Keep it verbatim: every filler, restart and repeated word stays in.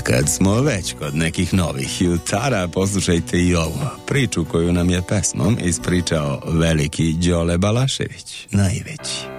Kad smo već kod nekih novih jutara, poslušajte i ovo priču koju nam je pesmom ispričao veliki Đole Balašević, najveći.